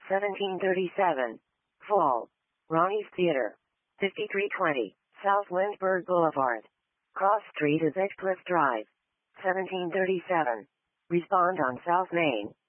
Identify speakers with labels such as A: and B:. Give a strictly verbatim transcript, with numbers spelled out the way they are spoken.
A: seventeen thirty-seven. Fall. Ronnie's Theater. fifty-three twenty. South Lindbergh Boulevard. Cross Street is Edgecliff Drive. seventeen thirty-seven. Respond on South Main.